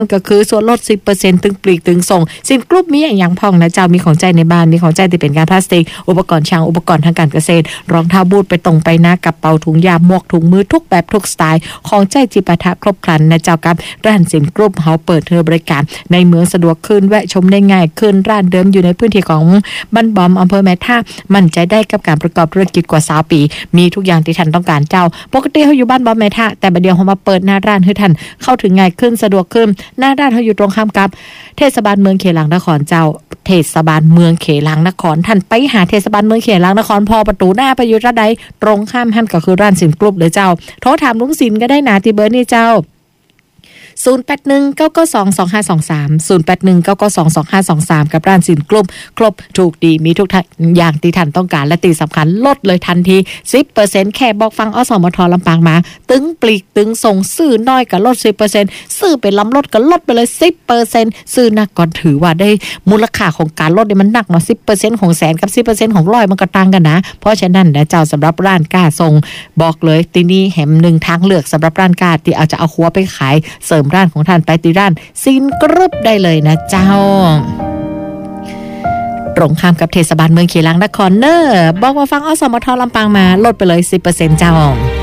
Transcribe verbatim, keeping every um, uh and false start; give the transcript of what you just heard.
ก็คือส่วนลด สิบเปอร์เซ็นต์ ตึงปลีกตึงส่งสินกรุ๊ปมีอย่างพ่องนะเจ้ามีของใจในบ้านมีของใจที่เป็นการพลาสติกอุปกรณ์ช่างอุปกรณ์ทางการเกษตรรองเท้าบูทไปตรงไปหน้ากระเป๋าถุงยาหมวกถุงมือทุกแบบทุกสไตล์ของใจจิปาถะครบครันนะเจ้ากับร้านสินกรุ๊ปเฮาเปิดเทอบริการในเมืองสะดวกขึ้นแวะชมได้ง่ายขึ้นร้านเดิมอยู่ในพื้นที่ของบ้านบอมอำเภอแม่ท่ามั่นใจได้กับการประกอบธุรกิจกว่าสามปีมีทุกอย่างที่ท่านต้องการเจ้าปกติเฮาอยู่บ้านบอมแม่ท่าแต่บัดเดียวเฮามาเปิดหน้าร้านให้ท่านเข้าถึงง่ายขึ้นสะดวกขึ้นหน้าร้านเฮาอยู่ตรงข้ามกับเทศบาลเมืองเขลังนครเจ้าเทศบาลเมืองเขลังนครท่านไปหาเทศบาลเมืองเขลังนครพอประตูหน้าไปอยู่ระใดตรงข้ามท่านก็คือร้านสินกรุ๊ปเลยเจ้าโทรถามลุงสินก็ได้นะที่เบอร์นี้เจ้าศูนย์ แปด หนึ่ง เก้า เก้า สอง สอง ห้า สอง สาม ศูนย์ แปด หนึ่ง เก้า เก้า สอง สอง ห้า สอง สามกับร้านสินกรุ๊ปครบถูกดีมีทุกอย่างที่ท่านต้องการและที่สำคัญลดเลยทันที สิบเปอร์เซ็นต์ แค่บอกฟังอสมทลำปางมาตึงปลีกตึงส่งซื้อน้อยก็ลด สิบเปอร์เซ็นต์ ซื้อเป็นลำลดก็ลดไปเลย สิบเปอร์เซ็นต์ ซื้อนักก็ถือว่าได้มูลค่าของการลดเนี่ยมันหนักเนาะ สิบเปอร์เซ็นต์ ของแสนกับ สิบเปอร์เซ็นต์ ของร้อยมันก็ต่างกันนะเพราะฉะนั้นนะเจ้าสำหรับร้านกล้าส่งบอกเลยที่นี่แหมหนึ่งทางเลือกสำหรับร้านกล้าที่เอาจะเอาหัวไปขายเสริมร้านของท่านไปที่ร้านสินกรุ๊ปได้เลยนะเจ้าตรงข้ามกับเทศบาลเมืองเขลังนครเนอร์บอกว่าฟังอสมทลำปางมาลดไปเลย สิบเปอร์เซ็นต์ เจ้า